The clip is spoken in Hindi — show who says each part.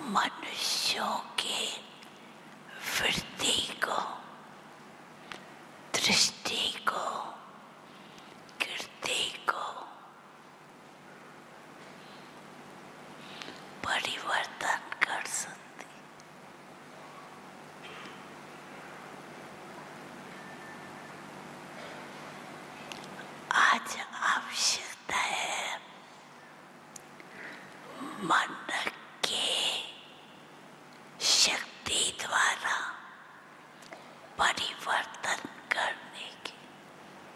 Speaker 1: मनुष्यों के वृत्ति को, दृष्टि को, कीर्ति को परिवर्तन कर सकती। आज आवश्यकता है मन